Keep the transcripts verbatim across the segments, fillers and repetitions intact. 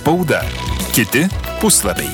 Spauda. Kiti puslapiai.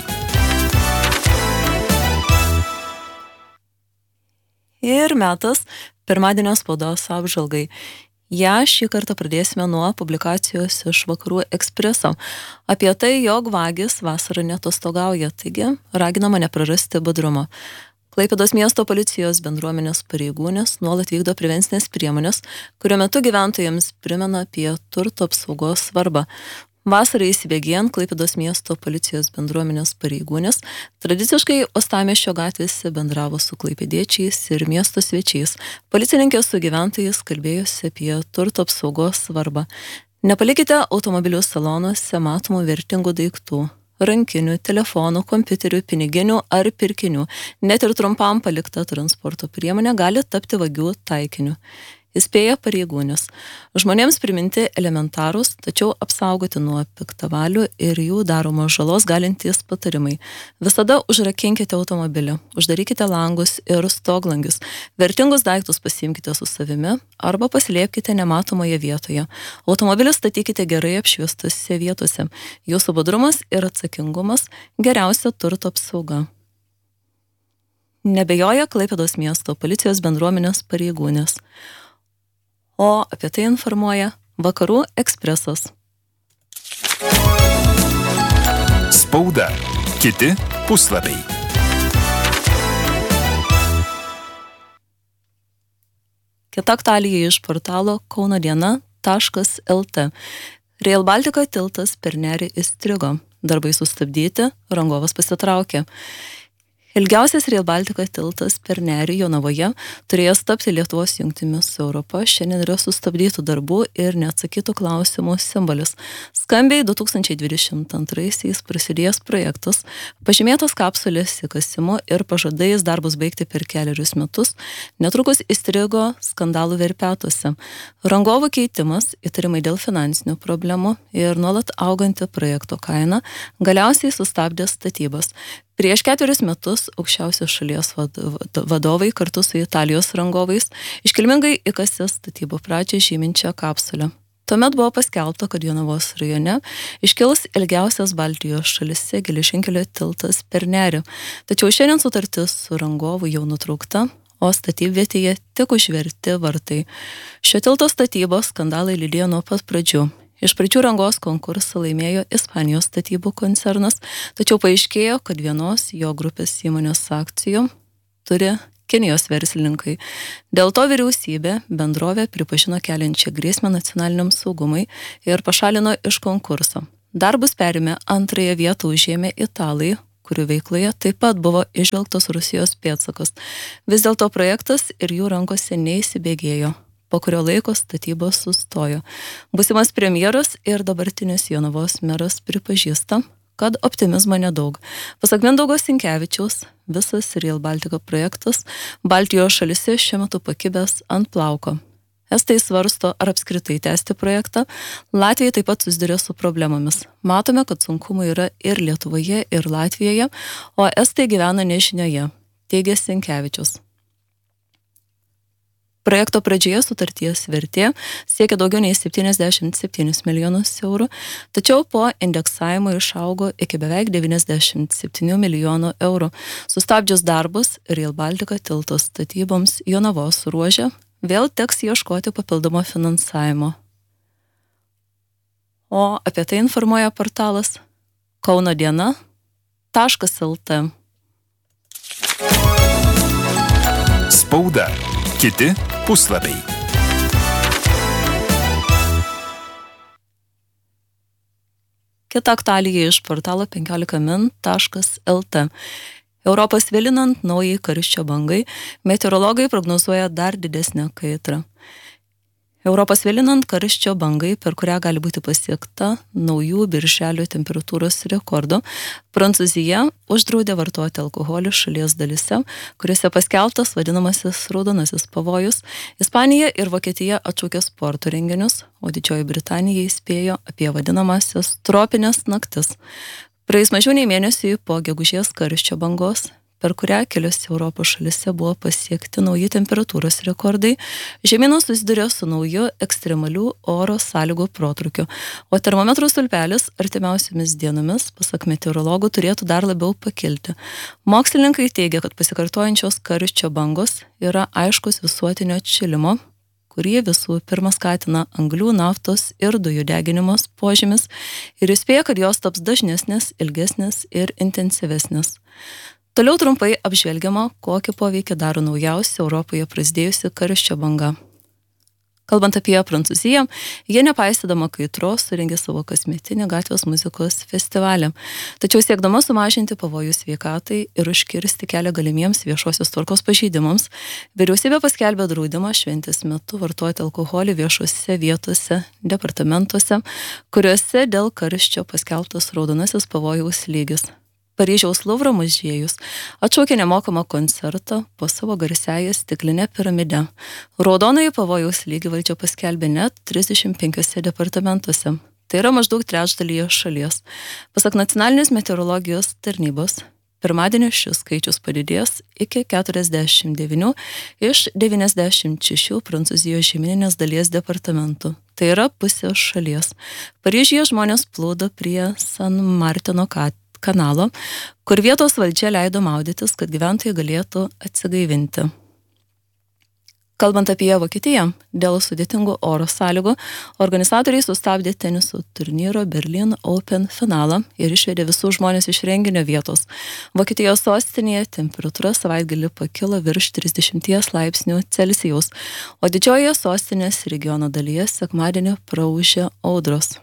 Ir metas pirmadienio spaudos apžvalgai. Ja šį kartą pradėsime nuo publikacijos iš Vakarų Ekspreso apie tai, jog vagys vasarą neatostogauja, taigi raginama neprarasti budrumo. Klaipėdos miesto policijos bendruomenės pareigūnės nuolat vykdo prevencinės priemonės, kurio metu gyventojams primena apie turto apsaugos svarbą. Vasarą įsibėgėjant Klaipėdos miesto policijos bendruomenės pareigūnės tradiciškai Uostamiesčio gatvėse bendravo su klaipėdiečiais ir miesto svečiais. Policininkė su gyventojais kalbėjosi apie turto apsaugos svarbą. Nepalikite automobilių salonuose matomų vertingų daiktų. Rankinių, telefonų, kompiuterių, piniginių ar pirkinių. Net ir trumpam palikta transporto priemonė gali tapti vagių taikiniu. Įspėja pareigūnės. Žmonėms priminti elementarūs, tačiau apsaugoti nuo piktavalių ir jų daromos žalos galintys patarimai. Visada užrakinkite automobilį, uždarykite langus ir stoglangius. Vertingus daiktus pasiimkite su savimi arba paslėpkite nematomoje vietoje. Automobilį statykite gerai apšviestose vietose. Jūsų budrumas ir atsakingumas geriausia turto apsauga. Nebejoja Klaipėdos miesto policijos bendruomenės pareigūnės. O apie tai informuoja Vakarų Ekspresas. Spauda. Kiti puslapiai. Kita aktualija iš portalo kauno diena taškas el te. Rail Baltica tiltas per Nerį įstrigo. Darbai sustabdyti, rangovas pasitraukė. Ilgiausias Rail Baltica tiltas per Nerį Jonavoje turėjo tapti Lietuvos jungtimis su Europa. Šiandien yra sustabdytų darbų ir neatsakytų klausimų simbolis. Skambiai du tūkstančiai dvidešimt antraisiais prasidėjęs projektas, pažymėtas kapsulės įkasimu ir pažadais darbus baigti per keliarius metus, netrukus įstrigo skandalų verpetuose. Rangovų keitimas, įtarimai dėl finansinių problemų ir nuolat auganti projekto kaina galiausiai sustabdė statybas. Prieš ketverius metus aukščiausios šalies vadovai kartu su Italijos rangovais iškilmingai įkasė statybų pradžią žyminčią kapsulę. Tuomet buvo paskelbta, kad Jonavos rajone iškils ilgiausias Baltijos šalyse geležinkelio tiltas per Nerį. Tačiau šiandien sutartis su rangovu jau nutraukta, o statybvietėje tik užverti vartai. Šio tilto statybos skandalai lydėjo nuo pat pradžių. Iš pradžių rangos konkursą laimėjo Ispanijos statybų koncernas, tačiau paaiškėjo, kad vienos jo grupės įmonės akcijų turi Kinijos verslininkai. Dėl to vyriausybė bendrovę pripažino keliančią grėsmę nacionaliniam saugumui ir pašalino iš konkurso. Darbus perėmė antrąją vietą užėmė italai, kurių veikloje taip pat buvo įžvelgtos Rusijos pėdsakas. Vis dėlto projektas ir jų rankose neįsibėgėjo. Po kurio laiko statybos sustojo. Būsimas premjeras ir dabartinis Jonavos meras pripažįsta, kad optimizmo nedaug. Pasak Mindaugo Sinkevičiaus, visas Rail Baltica projektas Baltijos šalyse šiuo metu pakibęs ant plauko. Estai svarsto, ar apskritai tęsti projektą. Latvija taip pat susiduria su problemomis. Matome, kad sunkumų yra ir Lietuvoje, ir Latvijoje, o estai gyvena nežinioje, teigia Sinkevičius. Projekto pradžioje sutarties vertė siekia daugiau nei septyniasdešimt septynis milijonus eurų, tačiau po indeksavimo išaugo iki beveik devyniasdešimt septynių milijonų eurų. Sustabdžius darbus Rail Baltica tilto statyboms Jonavos ruože vėl teks ieškoti papildomo finansavimo. O apie tai informuoja portalas kauno diena taškas el te. Spauda. Kiti puslapiai. Kita aktualija iš portalo penkiolika min taškas el te. Europos vėlinant naujai karščio bangai, meteorologai prognozuoja dar didesnę kaitrą. Europos vėlinant karščio bangai, per kurią gali būti pasiekta naujų birželio temperatūros rekordų, Prancūzija uždraudė vartoti alkoholį šalies dalyse, kuriuose paskelbtas vadinamasis raudonasis pavojus. Ispanija ir Vokietija atšaukė sporto renginius, o Didžioji Britanija įspėjo apie vadinamasias tropinės naktis. Praėjus mažiau nei mėnesiui po gegužės karščio bangos, per kurią keliose Europos šalise buvo pasiekti nauji temperatūros rekordai, žemynas susidurė su nauju ekstremalių oro sąlygų protrukiu, o termometrų stulpelis artimiausiomis dienomis, pasak meteorologų, turėtų dar labiau pakilti. Mokslininkai teigia, kad pasikartojančios karščio bangos yra aiškus visuotinio atšilimo, kurį visų pirma skatina anglių, naftos ir dujų deginimos požymis ir įspėja, kad jos taps dažnesnės, ilgesnės ir intensyvesnės. Toliau trumpai apžvelgiama, kokį poveikį daro naujausia Europoje prasidėjusi karščio banga. Kalbant apie Prancūziją, jie nepaisydama kaitros surengė savo kasmetinį gatvės muzikos festivalį. Tačiau siekdama sumažinti pavojų sveikatai ir užkirsti kelią galimiems viešosios tvarkos pažeidimams, vyriausybė paskelbė draudimą šventės metu vartoti alkoholį viešose vietose, departamentuose, kuriuose dėl karščio paskelbtas raudonasis pavojaus lygis. Paryžiaus Luvro muziejus atšaukė nemokamą koncertą po savo garsiąją stiklinę piramidę. Raudonąjį pavojaus lygį valdžia paskelbė net trisdešimt penkiuose departamentuose. Tai yra maždaug trečdalyje šalies. Pasak nacionalinės meteorologijos tarnybos, pirmadienį šis skaičius padidės iki keturiasdešimt devynių iš devyniasdešimt šešių Prancūzijos žemyninės dalies departamentų. Tai yra pusė šalies. Paryžiuje žmonės plūdo prie San Martino kat. kanalo, kur vietos valdžia leido maudytis, kad gyventojai galėtų atsigaivinti. Kalbant apie Vokietiją, dėl sudėtingų oro sąlygų, organizatoriai sustabdė teniso turnyro Berlin Open finalą ir išvedė visų žmonės iš renginio vietos. Vokietijos sostinėje temperatūra savaitgalį pakilo virš trisdešimt laipsnių Celsijaus, o didžiojoje sostinės regiono dalyje sekmadienį praūžė audros.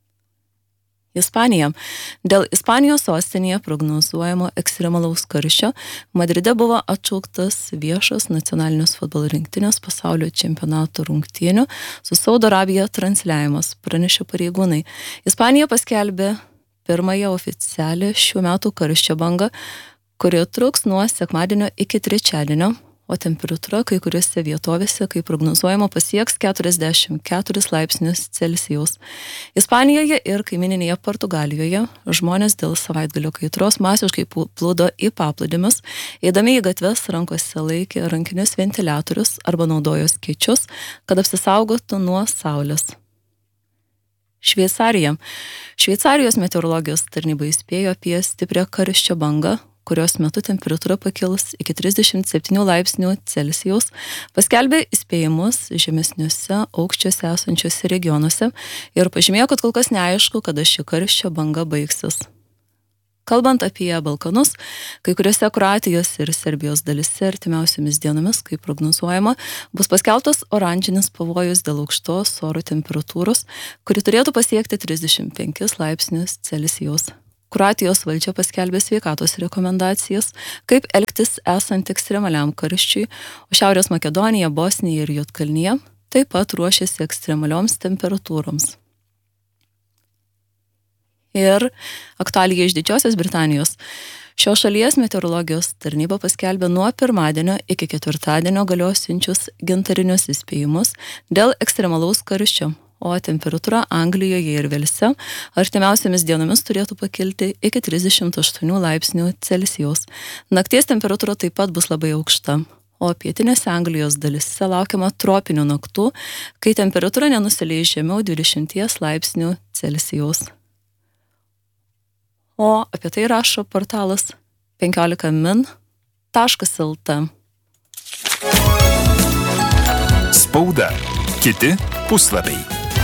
Ispanija. Dėl Ispanijos sostinėje prognozuojamo ekstremalaus karščio Madride buvo atšauktas viešas nacionalinės futbolo rinktinės pasaulio čempionato rungtynių su Saudo Arabija transliavimas, pranešė pareigūnai. Ispanija paskelbė pirmąją oficialią šių metų karščio bangą, kuri truks nuo sekmadienio iki trečiadienio, o temperatūra kai kuriuose vietovėse, kaip prognozuojama, pasieks keturiasdešimt keturis laipsnius Celsijaus. Ispanijoje ir kaimyninėje Portugalijoje žmonės dėl savaitgalio kaitros masiškai plūdo į paplūdimius, eidami į gatves rankose laikė rankinius ventiliatorius arba naudojo skėčius, kad apsisaugotų nuo saulės. Šveicarija. Šveicarijos meteorologijos tarnyba įspėjo apie stiprią karščio bangą, kurios metu temperatūra pakils iki trisdešimt septynių laipsnių Celsijaus, paskelbė įspėjimus žemesniuose aukščiuose esančiuose regionuose ir pažymėjo, kad kol kas neaišku, kada ši karščio banga baigsis. Kalbant apie Balkanus, kai kuriuose Kroatijos ir Serbijos dalyse artimiausiomis dienomis, kaip prognozuojama, bus paskelbtas oranžinis pavojus dėl aukštos oro temperatūros, kuri turėtų pasiekti trisdešimt penkis laipsnius Celsijaus. Kroatijos valdžia paskelbė sveikatos rekomendacijas, kaip elgtis esant ekstremaliam karščiui, o Šiaurės Makedonija, Bosnija ir Juodkalnija taip pat ruošiasi ekstremalioms temperatūroms. Ir aktualija iš Didžiosios Britanijos. Šios šalies meteorologijos tarnyba paskelbė nuo pirmadienio iki ketvirtadienio galiosiančius gintarinius įspėjimus dėl ekstremalaus karščio, o temperatūra Anglijoje ir Velse artimiausiamis dienomis turėtų pakilti iki trisdešimt aštuonių laipsnių Celsijaus. Nakties temperatūra taip pat bus labai aukšta, o pietinėse Anglijos dalyse laukiama tropinių naktų, kai temperatūra nenusileis žemiau dvidešimt laipsnių Celsijaus. O apie tai rašo portalas penkiolika min taškas lt. Spauda. Kiti puslapiai.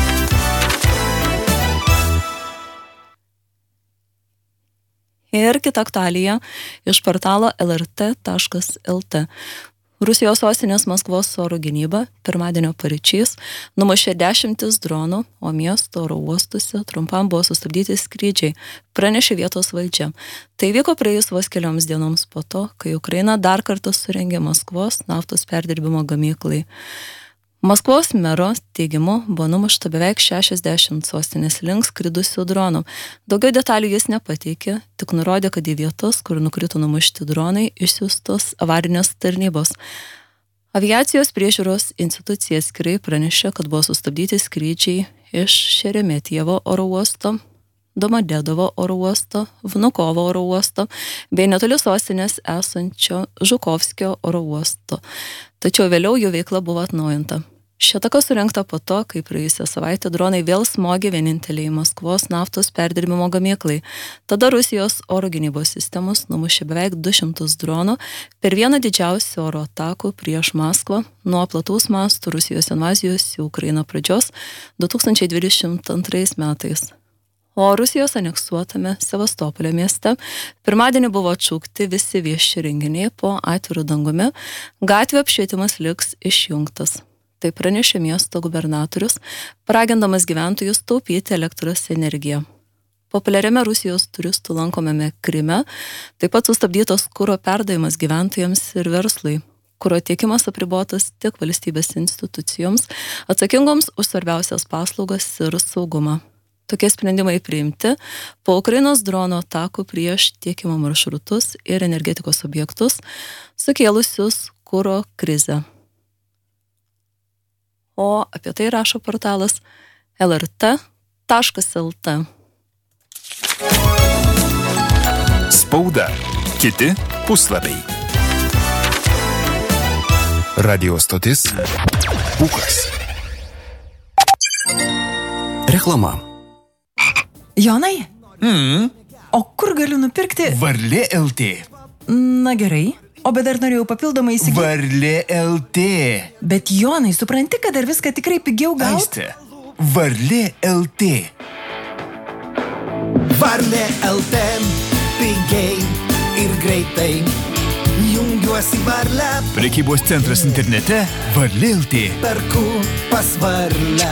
Ir kita aktualija iš portalo el er tė taškas el tė. Rusijos sostinės Maskvos oro gynyba pirmadienio paryčiais numušė dešimtis dronų, o miesto oro uostuose trumpam buvo sustabdyti skrydžiai, pranešė vietos valdžia. Tai vyko praėjus vos kelioms dienoms po to, kai Ukraina dar kartą surengė Maskvos naftos perdirbimo gamyklai. Maskvos mero teigimu buvo numušta beveik šešiasdešimt sostinės link skridusių dronų. Daugiau detalių jis nepateikė, tik nurodė, kad į vietas, kur nukrito numušti dronai, išsiųstos avarinės tarnybos. Aviacijos priežiūros institucija atskirai pranešė, kad buvo sustabdyti skrydžiai iš Šeremetjevo oro uosto Domodedovo oro uosto, Vnukovo oro uosto bei netoli sostinės esančio Žukovskio oro uosto. Tačiau vėliau jų veikla buvo atnaujinta. Ši ataka surengta po to, kai praėjusią savaitę dronai vėl smogė vieninteliai Maskvos naftos perdirbimo gamyklai. Tada Rusijos oro gynybos sistemos numušė beveik du šimtus dronų per vieną didžiausių oro atakų prieš Maskvą nuo plataus mastų Rusijos invazijos į Ukrainą pradžios du tūkstančiai dvidešimt antrais metais. O Rusijos aneksuotame Sevastopolio mieste pirmadienį buvo atšaukti visi vieši renginiai po atviru dangumi, gatvių apšvietimas liks išjungtas. Tai pranešė miesto gubernatorius, paragindamas gyventojus taupyti elektros energiją. Populiariame Rusijos turistų lankomame Kryme taip pat sustabdytos kuro perdavimas gyventojams ir verslui. Kuro tiekimas apribotas tik valstybės institucijoms, atsakingoms už svarbiausias paslaugas ir saugumą. Tokie sprendimai priimti po Ukrainos drono atakų prieš tiekimo maršrutus ir energetikos objektus, sukėlusius kuro krizę. O apie tai rašo portalas L R T taškas L T. Spauda. Kiti puslapiai. Radio stotis Pūkas. Reklama. Jonai, Mm. o kur galiu nupirkti? Varlė L T. Na gerai, o bet dar norėjau papildomai įsigyti. Varlė L T. Bet Jonai, supranti, kad dar viską tikrai pigiau gauti? Aiste. Varlė L T. Varlė L T. Pigiai ir greitai. Jungiuosi Varlę. Prekybos centras internete Varlė L T. Perku pas Varlę.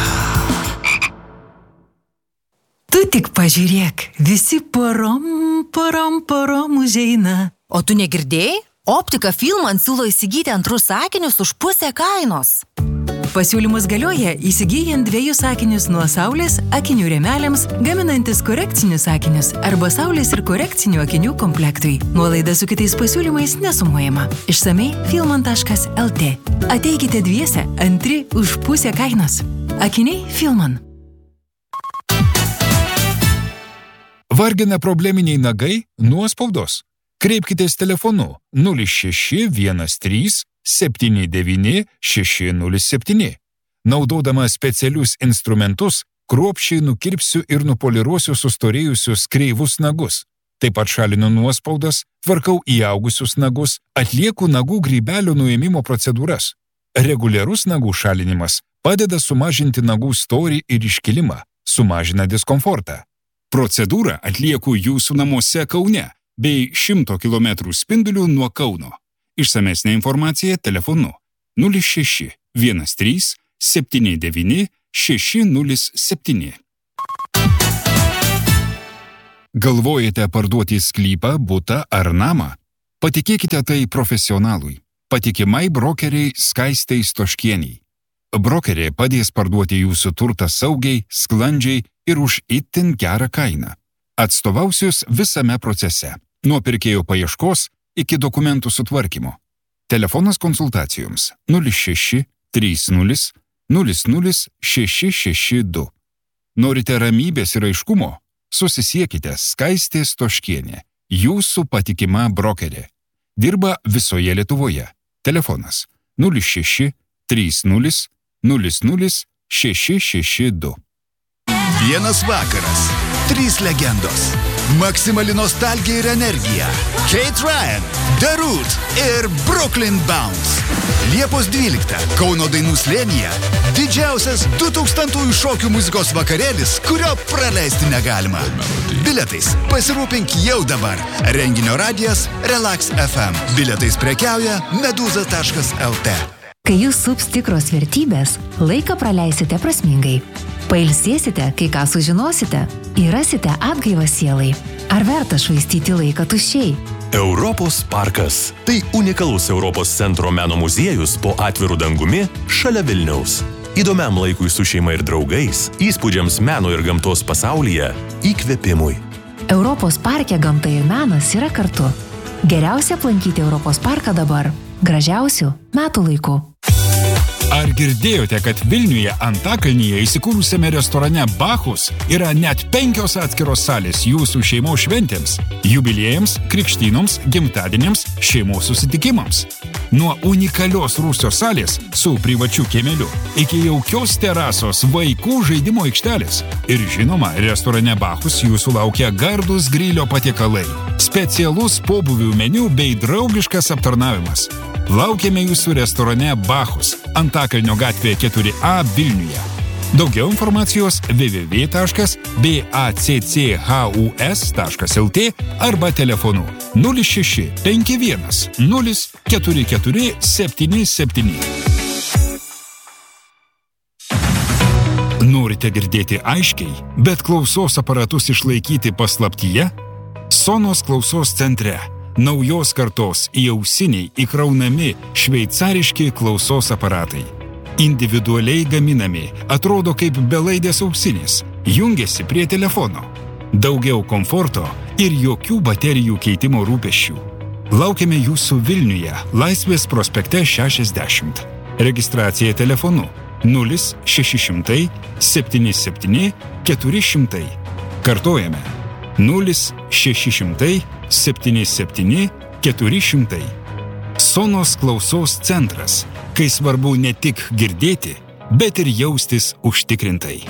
Tu tik pažiūrėk, visi porom, porom, porom užeina. O tu negirdėjai? Optika Filman siūlo įsigyti antrus sakinius už pusę kainos. Pasiūlymus galioja įsigyjant dviejus sakinius nuo saulės akinių rėmeliams, gaminantis korekcinius sakinius arba saulės ir korekcinių akinių komplektui. Nuolaida su kitais pasiūlymais nesumuojama. Išsamei filman taškas L T. Ateikite dviese, antri už pusę kainos. Akiniai Filman. Vargina probleminiai nagai nuo spaudos. Kreipkitės telefonu nulis šeši vienas trys septyni devyni šeši nulis septyni. Naudodama specialius instrumentus, kruopščiai nukirpsiu ir nupoliruosiu sustorėjusius kreivus nagus. Taip pat šalinu nuospaudas, tvarkau įaugusius nagus, atlieku nagų grybelio nuėmimo procedūras. Reguliarus nagų šalinimas padeda sumažinti nagų storį ir iškilimą, sumažina diskomfortą. Procedūrą atlieku jūsų namuose Kaune bei šimto kilometrų spindulių nuo Kauno. Išsamesnė informacija telefonu nulis šeši vienas trys septyni devyni šeši nulis septyni. Galvojate parduoti sklypą, butą ar namą? Patikėkite tai profesionalui, patikimai brokeriai Skaistei Stoškieniai. Brokerė padės parduoti jūsų turtą saugiai, sklandžiai ir už itin gerą kainą. Atstovausius visame procese, nuo pirkėjo paieškos iki dokumentų sutvarkymo. Telefonas konsultacijoms nulis šeši trys nulis nulis nulis šeši šeši du. Norite ramybės ir aiškumo? Susisiekite Skaistė Stoškienė, jūsų patikima brokerė. Dirba visoje Lietuvoje. Telefonas nulis šeši trys nulis nulis nulis šeši šeši du. Vienas vakaras. Trys legendos. Maksimali nostalgija ir energija. Kate Ryan, The Root ir Brooklyn Bounce. Liepos dvyliktą Kauno dainų slėnyje didžiausias du tūkstantųjų šokių muzikos vakarėlis, kurio praleisti negalima. Biletais pasirūpink jau dabar. Renginio radijas Relax F M. Biletais prekiauja meduza taškas L T. Kai jūs sups tikros vertybės, laiką praleisite prasmingai. Pailsėsite, kai ką sužinosite, įrasite atgaivą sielai. Ar verta švaistyti laiką tuščiai? Europos parkas. Tai unikalus Europos centro meno muziejus po atviru dangumi šalia Vilniaus. Įdomiam laikui su šeima ir draugais, įspūdžiams meno ir gamtos pasaulyje, įkvėpimui. Europos parke gamta ir menas yra kartu. Geriausia aplankyti Europos parką dabar. Gražiausių metų laikų. Ar girdėjote, kad Vilniuje Antakalnyje įsikūrusiame restorane Bachus yra net penkios atskiros salės jūsų šeimos šventėms, jubiliejams, krikštynoms, gimtadieniams, šeimos susitikimams? Nuo unikalios rūsio salės su privačiu kiemeliu iki jaukios terasos vaikų žaidimo aikštelės. Ir žinoma, restorane Bachus jūsų laukia gardus grilio patiekalai, specialus pobūvių meniu bei draugiškas aptarnavimas. Laukiame jūsų restorane Bachus, Antakalnio gatvėje keturi A Vilniuje. Daugiau informacijos w w w taškas baccchus taškas l t arba telefonu nulis šeši penki vienas nulis keturi keturi septyni septyni. Norite girdėti aiškiai, bet klausos aparatus išlaikyti paslaptyje? Sonos klausos centre. Naujos kartos įausiniai įkraunami šveicariški klausos aparatai. Individualiai gaminami, atrodo kaip belaidės ausinės, jungiasi prie telefono. Daugiau komforto ir jokių baterijų keitimo rūpesčių. Laukiame jūsų Vilniuje, Laisvės prospekte šešiasdešimt. Registracija telefonu nulis šeši šimtai septyni septyni keturi šimtai. Kartojame nulis šeši šimtai septyni septyni keturi šimtai. Sonos klausos centras, kai svarbu ne tik girdėti, bet ir jaustis užtikrintai.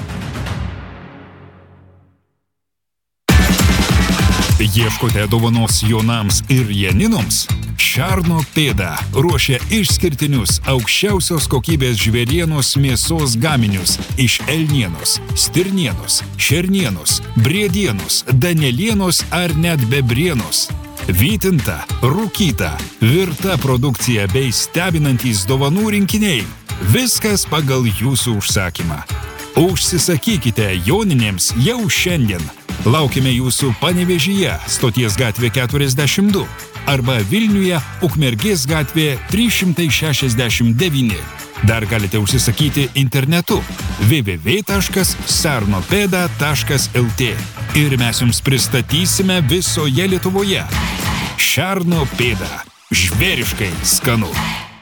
Ieškote dovanos Jonams ir Janinoms? Šerno pėda ruošia išskirtinius aukščiausios kokybės žvėrienos mėsos gaminius iš elnienos, stirnienos, šernienos, briedienos, danielienos ar net bebrienos. Vytinta, rūkyta, virta produkcija bei stebinantys dovanų rinkiniai. Viskas pagal jūsų užsakymą. Užsisakykite Joninėms jau šiandien. Laukime jūsų Panevėžyje, Stoties gatvė keturiasdešimt du arba Vilniuje, Ukmergės gatvė trys šimtai šešiasdešimt devyni. Dar galite užsisakyti internetu w w w taškas sarnopeda taškas l t ir mes jums pristatysime visoje Lietuvoje. Šerno pėda. Žvėriškai skanu.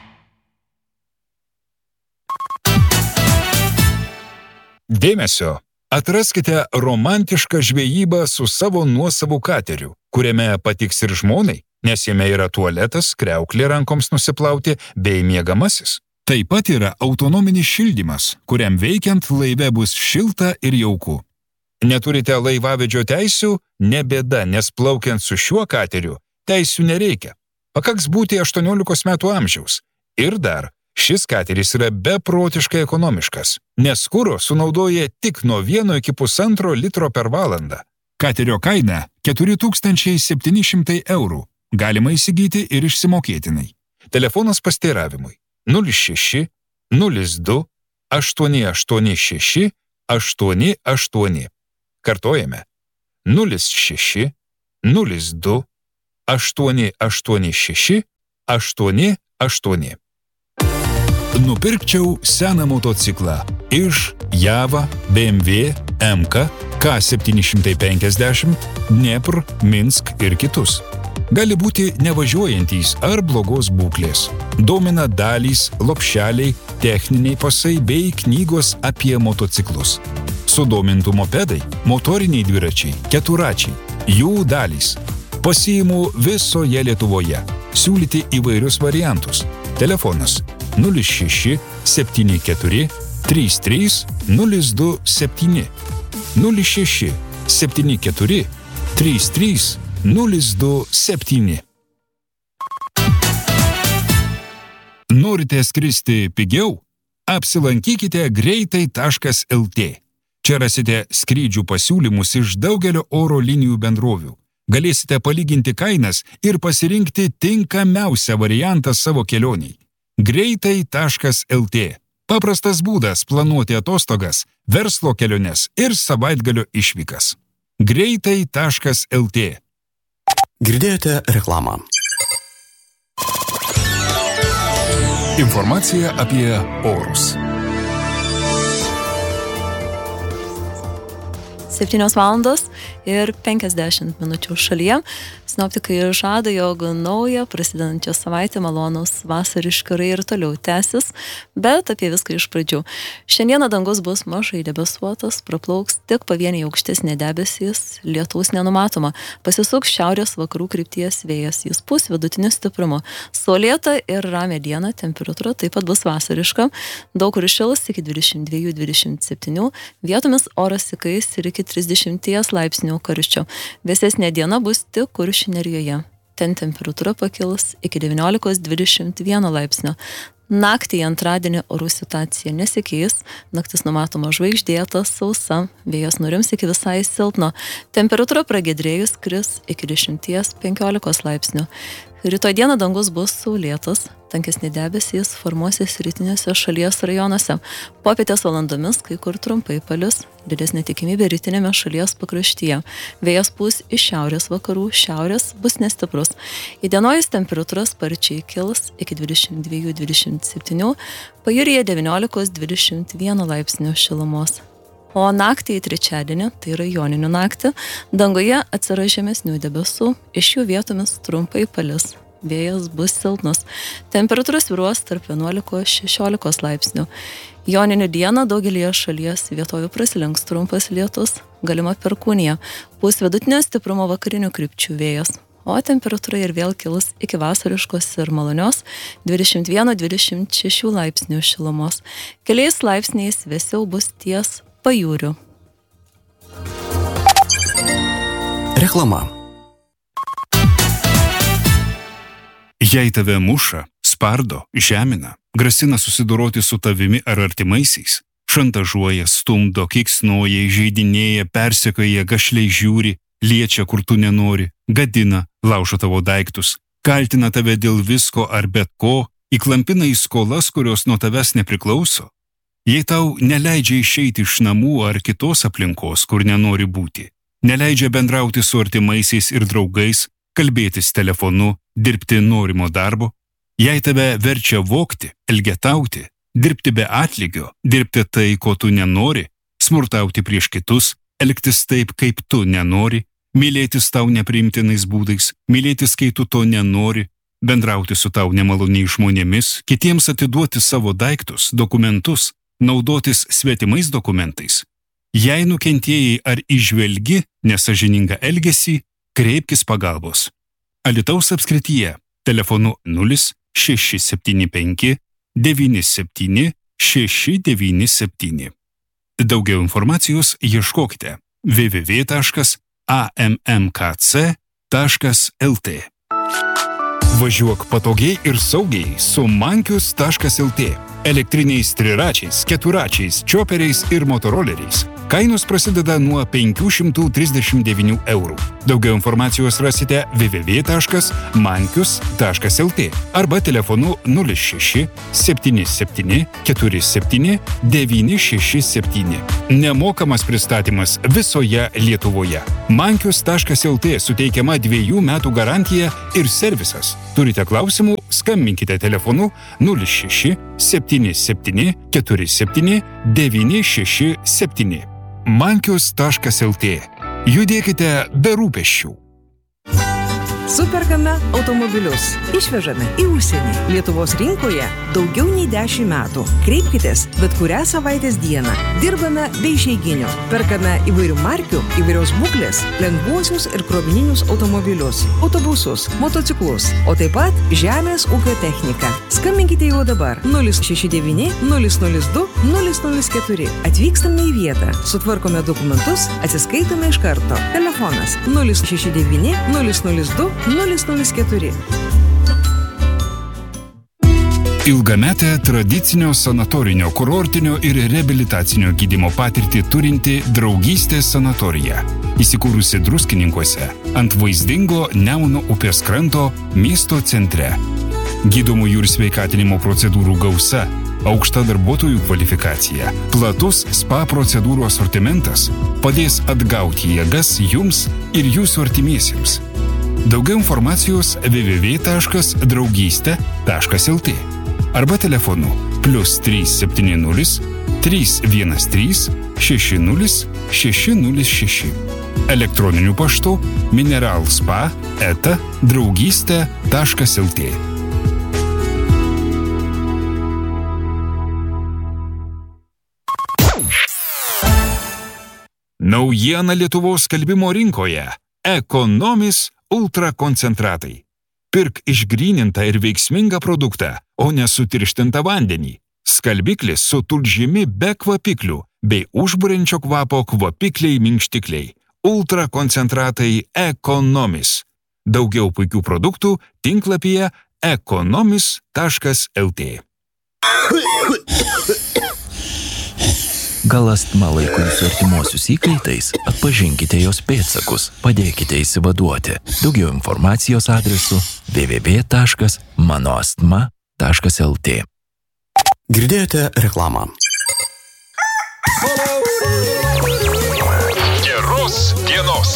Dėmesio! Atraskite romantišką žvejybą su savo nuosavu kateriu, kuriame patiks ir žmonai, nes jame yra tualetas, kriauklė rankoms nusiplauti bei miegamasis. Taip pat yra autonominis šildymas, kuriam veikiant laive bus šilta ir jauku. Neturite laivavedžio teisių? Ne bėda, nes plaukiant su šiuo kateriu teisių nereikia. Pakaks būti aštuoniolikos metų amžiaus. Ir dar, šis kateris yra beprotiškai ekonomiškas, nes kuro sunaudoja tik nuo vieno iki pusantro litro per valandą. Katerio kaina keturi tūkstančiai septyni šimtai eurų. Galima įsigyti ir išsimokėtinai. Telefonas pasteiravimui nulis šeši nulis du aštuoni aštuoni šeši aštuoni aštuoni. Kartojame nulis šeši nulis du aštuoni aštuoni šeši aštuoni aštuoni. Nupirkčiau seną motociklą iš Java, B M W, M K, K septyni šimtai penkiasdešimt, Dnepr, Minsk ir kitus. Gali būti nevažiuojantys ar blogos būklės. Domina dalys, lopšeliai, techniniai pasai bei knygos apie motociklus. Sudomintų mopedai, motoriniai dviračiai, keturačiai, jų dalys. Pasiimu visoje Lietuvoje. Siūlyti įvairius variantus. Telefonas nulis šeši septyni keturi trys trys nulis du septyni nulis šeši septyni keturi trys trys nulis du septyni. Norite skristi pigiau? Apsilankykite greitai taškas l t. Čia rasite skrydžių pasiūlymus iš daugelio oro linijų bendrovių. Galėsite palyginti kainas ir pasirinkti tinkamiausią variantą savo kelioniai. greitai taškas l t. Paprastas būdas planuoti atostogas, verslo keliones ir savaitgalio išvykas. greitai taškas l t. Girdėjote reklamą. Informacija apie orus. septynios valandos ir penkiasdešimt minučių šalyje. Sinoptikai žada, jog naują prasidedančią savaitę malonus vasariški orai ir toliau tęsis, bet apie viską iš pradžių. Šiandieną dangus bus mažai debesuotas, praplauks tik pavieniai aukštesnė debesys, lietaus nenumatoma. Pasisuks šiaurės vakarų krypties vėjas, jis pūs vidutiniu stiprumu. Saulėta ir ramią dieną, temperatūra taip pat bus vasariška, daug kur šils iki dvidešimt dviejų dvidešimt septynių, vietomis oras įkais ir iki trisdešimties laipsnių karščio. Vėsesnė diena bus tik Kuršių nerijoje. Ten temperatūra pakils iki devyniolikos dvidešimt vieno laipsnio. Naktį į antradienį orų situacija nesikeis, naktis numatoma žvaigždėta, sausa, vėjas nurims iki visai silpno, temperatūra pragiedrėjus kris iki dešimties penkiolikos laipsnių. Rytoj dieną dangus bus saulėtas, tankesni debesys formuosis rytiniuose šalies rajonuose. Popietės valandomis kai kur trumpai palis, didesnė tikimybė rytinėme šalies pakraštyje. Vėjas pūs iš šiaurės vakarų, šiaurės bus nestiprus. Įdienojus temperatūra sparčiai kils iki dvidešimt dviejų dvidešimt septynių, pajūryje devyniolikos dvidešimt vieno laipsnių šilumos. O naktį į trečiadienį, tai yra joninių naktį, dangoje atsiras žemesnių debesų, iš jų vietomis trumpai palis. Vėjas bus silpnas. Temperatūra svyruos tarp vienuolikos šešiolikos laipsnių. Joninių dieną daugelyje šalies vietovių praslinks trumpas lietus, galima perkūnija, pūs vidutinio stiprumo vakarinių krypčių vėjas. O temperatūra ir vėl kils iki vasariškos ir malonios dvidešimt vieno dvidešimt šešių laipsnių šilumos. Keliais laipsniais vėsiau bus ties pajūriu. Reklama. Jei tave muša, spardo, žemina, grasina susidoroti su tavimi ar artimaisiais, šantažuoja, stumdo, kiksnoja, įžeidinėja, persekioja, gašliai žiūri, liečia, kur tu nenori, gadina, laužo tavo daiktus, kaltina tave dėl visko ar bet ko, įklampina į skolas, kurios nuo tavęs nepriklauso. Jei tau neleidžia išeiti iš namų ar kitos aplinkos, kur nenori būti, neleidžia bendrauti su artimaisiais ir draugais, kalbėtis telefonu, dirbti norimo darbo, jei tave verčia vogti, elgetauti, dirbti be atlygio, dirbti tai, ko tu nenori, smurtauti prieš kitus, elgtis taip, kaip tu nenori, mylėtis tau nepriimtinais būdais, mylėtis, kai tu to nenori, bendrauti su tau nemaloniais žmonėmis, kitiems atiduoti savo daiktus, dokumentus, naudotis svetimais dokumentais. Jei nukentėjai ar įžvelgi nesąžiningą elgesį, kreipkis pagalbos. Alytaus apskrityje telefonu nulis šeši septyni penki devyni septyni šeši devyni septyni. Daugiau informacijos ieškokite w w w taškas a m m k c taškas l t. Važiuok patogiai ir saugiai su mankius taškas l t. Elektriniais triračiais, keturačiais, čioperiais ir motoroleriais. Kainos prasideda nuo penkių šimtų trisdešimt devynių eurų. Daugiau informacijos rasite w w w taškas mankius taškas l t arba telefonu nulis šeši septyni septyni keturi septyni devyni šeši septyni. Nemokamas pristatymas visoje Lietuvoje. mankius taškas l t suteikiama dviejų metų garantija ir servisas. Turite klausimų, skambinkite telefonu nulis šeši septyni septyni keturi septyni devyni šeši septyni. mankius taškas l t. Judėkite be rūpesčių. Superkame automobilius. Išvežame į užsienį. Lietuvos rinkoje daugiau nei dešimt metų. Kreipkitės bet kurią savaitės dieną. Dirbame be išeiginių. Perkame įvairių markių, įvairios būklės, lengvuosius ir krovininius automobilius, autobusus, motociklus, o taip pat žemės ūkio techniką. Skambinkite jau dabar nulis šeši devyni nulis nulis du nulis nulis keturi. Atvykstame į vietą, sutvarkome dokumentus, atsiskaitome iš karto. Telefonas nulis šeši devyni nulis nulis du nulis nulis keturi. Ilgametę tradicinio sanatorinio, kurortinio ir reabilitacinio gydymo patirtį turinti Draugystės sanatorija. Įsikūrusi Druskininkuose ant vaizdingo Nemuno upės kranto miesto centre. Gydomųjų ir sveikatinimo procedūrų gausa, aukšta darbuotojų kvalifikacija, platus spa procedūrų asortimentas padės atgauti jėgas jums ir jūsų artimiesiems. Daugiau informacijos w w w taškas draugystė taškas l t arba telefonu plius trys septyni nulis trys vienas trys šeši nulis šeši nulis šeši. Elektroniniu paštu mineralspa eta draugystė taškas lt. Naujiena Lietuvos skalbimo rinkoje. Ekonomis ultrakoncentratai. Pirk išgrynintą ir veiksmingą produktą, o ne sutirštintą vandenį. Skalbiklis su tulžimi be kvapiklių bei užburiančio kvapo kvapikliai minkštikliai. Ultrakoncentratai Ekonomis. Daugiau puikių produktų tinklapyje ekonomis taškas lt. Gal astma laiko jūsų artimuosius įkaitais? Atpažinkite jos pėdsakus, padėkite įsivaduoti. Daugiau informacijos adresu w w w taškas mano astma taškas lt. Girdėjote reklamą. Geros dienos.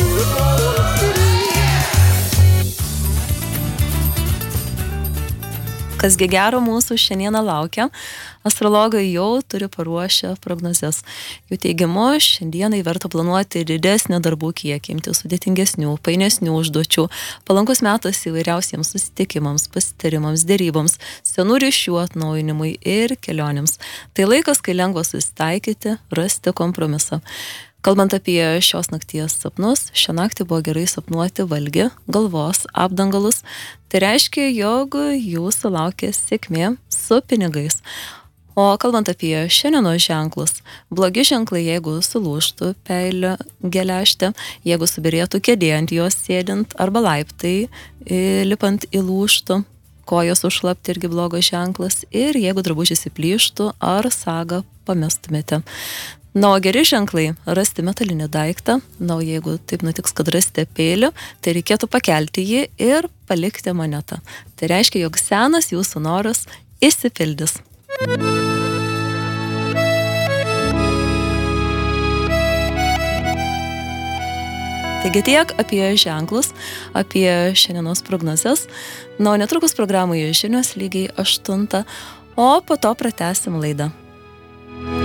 Kasgi gero mūsų šiandieną laukia, astrologai jau turi paruošę prognozes. Jų teigimu, šiandienai verta planuoti didesnį darbų kiekį, imti sudėtingesnių, painesnių užduočių, palankus metas įvairiausiems susitikimams, pasitarimams, deryboms, senų ryšių atnaujinimui ir kelionėms. Tai laikas, kai lengva susitaikyti, rasti kompromisą. Kalbant apie šios nakties sapnus, šią naktį buvo gerai sapnuoti valgį, galvos, apdangalus. Tai reiškia, jog jūsų laukia sėkmė su pinigais. O kalbant apie šiandienos ženklus, blogi ženklai, jeigu sulūžtų peilio geležtė, jeigu subirėtų kėdė ant jos sėdint arba laiptai lipant įlūžtų, kojos užšlapti irgi blogas ženklas, ir jeigu drabužis įplyštų ar sagą pamestumėte. Na, o geri ženklai - rasti metalinį daiktą. Na, o jeigu taip nutiks, kad rasite peilį, tai reikėtų pakelti jį ir palikti monetą. Tai reiškia, jog senas jūsų noras išsipildys. Taigi tiek apie ženklus, apie šiandienos prognozes. Na, o netrukus programoje žinios lygiai aštuntą, o po to pratęsim laidą.